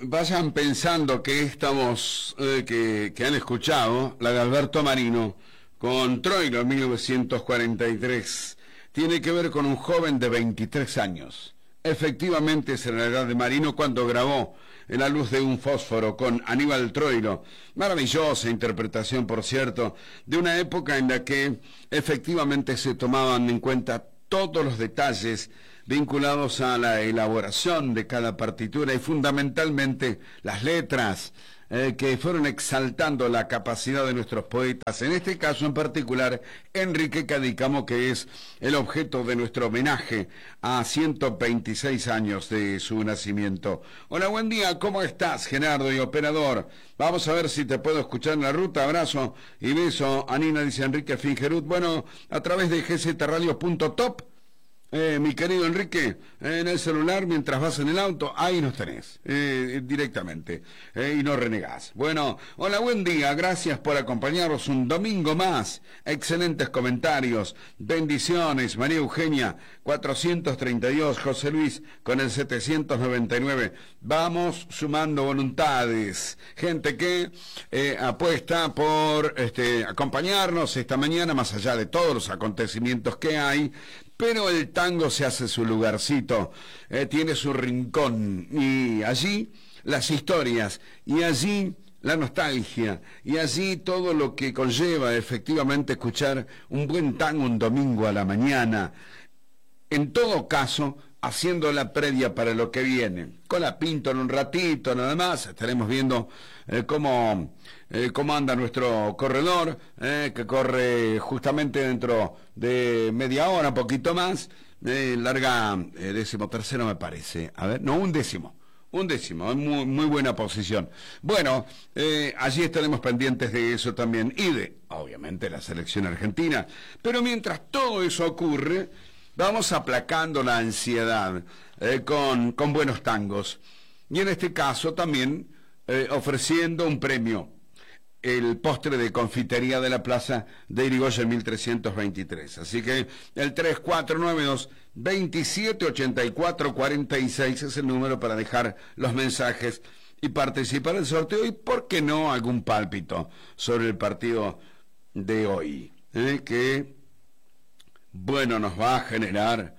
vayan pensando que que han escuchado, la de Alberto Marino, con Troilo en 1943, tiene que ver con un joven de 23 años. Efectivamente es en la edad de Marino cuando grabó En la luz de un fósforo con Aníbal Troilo. Maravillosa interpretación, por cierto, de una época en la que efectivamente se tomaban en cuenta todos los detalles vinculados a la elaboración de cada partitura y fundamentalmente las letras que fueron exaltando la capacidad de nuestros poetas, en este caso en particular Enrique Cadícamo, que es el objeto de nuestro homenaje a 126 años de su nacimiento. Hola, buen día, ¿cómo estás, Gerardo y operador? Vamos a ver si te puedo escuchar en la ruta. Abrazo y beso. Anina, dice Enrique Fingerud. Bueno, a través de gzradio.top. Mi querido Enrique, en el celular mientras vas en el auto, ahí nos tenés, directamente, y no renegás. Bueno, hola, buen día, gracias por acompañarnos un domingo más, excelentes comentarios, bendiciones, María Eugenia, 432, José Luis con el 799, vamos sumando voluntades, gente que apuesta por acompañarnos esta mañana, más allá de todos los acontecimientos que hay, pero el tango se hace su lugarcito, tiene su rincón, y allí las historias, y allí la nostalgia, y allí todo lo que conlleva efectivamente escuchar un buen tango un domingo a la mañana, en todo caso haciendo la previa para lo que viene. Con la Pinto en un ratito nada más, estaremos viendo cómo anda nuestro corredor, que corre justamente dentro de media hora, un poquito más, larga 13º me parece, un décimo, muy buena posición. Bueno, allí estaremos pendientes de eso también, y de, obviamente, la selección argentina, pero mientras todo eso ocurre, vamos aplacando la ansiedad con buenos tangos, y en este caso también ofreciendo un premio, el postre de confitería de la Plaza de Irigoyen 1323. Así que el 3492-278446 es el número para dejar los mensajes y participar del sorteo, y por qué no algún pálpito sobre el partido de hoy, que bueno, nos va a generar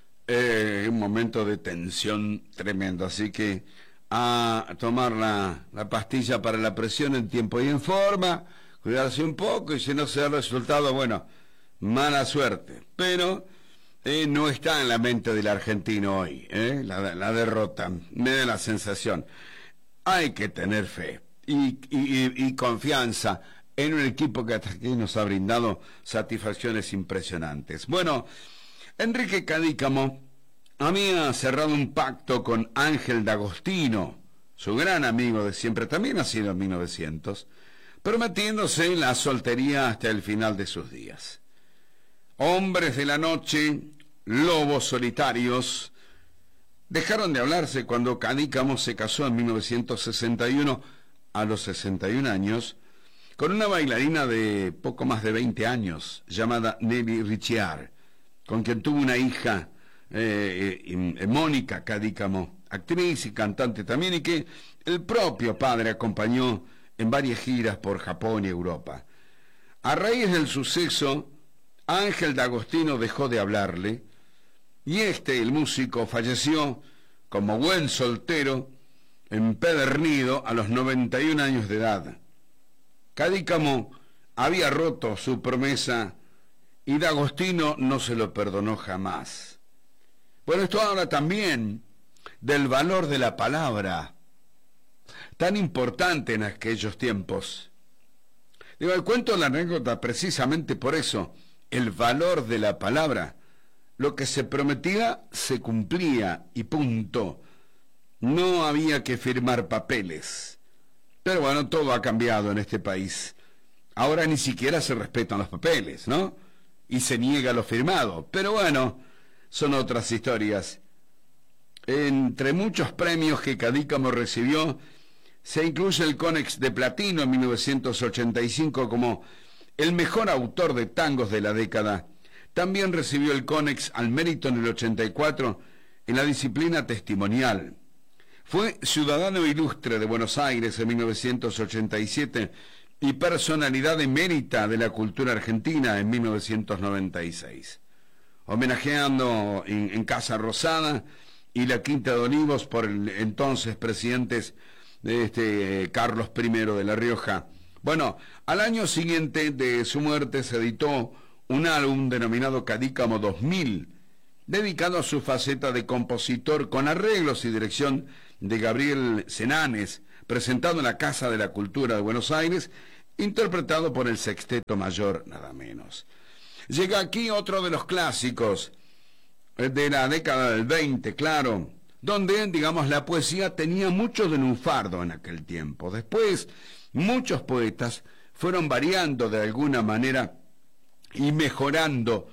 un momento de tensión tremendo, así que a tomar la pastilla para la presión en tiempo y en forma, cuidarse un poco, y si no se da el resultado, bueno, mala suerte, pero no está en la mente del argentino hoy, la derrota, me da la sensación. Hay que tener fe y confianza en un equipo que hasta aquí nos ha brindado satisfacciones impresionantes. Bueno, Enrique Cadícamo había cerrado un pacto con Ángel D'Agostino, su gran amigo de siempre, también nacido en 1900, prometiéndose la soltería hasta el final de sus días. Hombres de la noche, lobos solitarios, dejaron de hablarse cuando Cadícamo se casó en 1961, a los 61 años, con una bailarina de poco más de 20 años, llamada Nelly Ricciar, con quien tuvo una hija, Mónica Cadícamo, actriz y cantante también, y que el propio padre acompañó en varias giras por Japón y Europa. A raíz del suceso, Ángel D'Agostino dejó de hablarle, y el músico, falleció como buen soltero, empedernido, a los 91 años de edad. Cadícamo había roto su promesa y D'Agostino no se lo perdonó jamás. Bueno, esto habla también del valor de la palabra, tan importante en aquellos tiempos. Cuento la anécdota precisamente por eso, el valor de la palabra. Lo que se prometía se cumplía y punto. No había que firmar papeles. Pero bueno, todo ha cambiado en este país. Ahora ni siquiera se respetan los papeles, ¿no? Y se niega lo firmado. Pero bueno, son otras historias. Entre muchos premios que Cadícamo recibió, se incluye el Konex de Platino en 1985 como el mejor autor de tangos de la década. También recibió el Konex al mérito en el 84 en la disciplina testimonial. Fue ciudadano ilustre de Buenos Aires en 1987 y personalidad emérita de la cultura argentina en 1996. Homenajeando en Casa Rosada y la Quinta de Olivos por el entonces presidente Carlos I de La Rioja. Bueno, al año siguiente de su muerte se editó un álbum denominado Cadícamo 2000, dedicado a su faceta de compositor con arreglos y dirección de Gabriel Senanes, presentado en la Casa de la Cultura de Buenos Aires, interpretado por el Sexteto Mayor, nada menos. Llega aquí otro de los clásicos de la década del 20, claro, donde, digamos, la poesía tenía mucho de lunfardo en aquel tiempo. Después, muchos poetas fueron variando de alguna manera y mejorando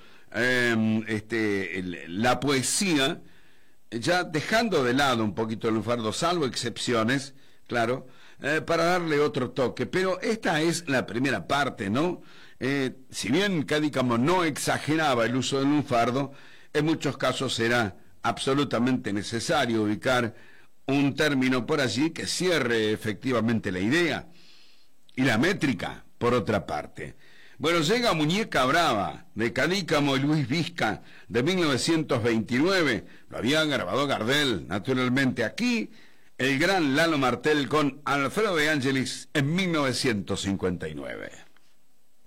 la poesía, ya dejando de lado un poquito el lunfardo, salvo excepciones, claro, para darle otro toque. Pero esta es la primera parte, ¿no? Si bien Cadícamo no exageraba el uso del lunfardo, en muchos casos era absolutamente necesario ubicar un término por allí que cierre efectivamente la idea. Y la métrica, por otra parte. Bueno, llega Muñeca Brava, de Cadícamo y Luis Vizca, de 1929. Lo había grabado Gardel, naturalmente. Aquí, el gran Lalo Martel con Alfredo de Ángelis en 1959.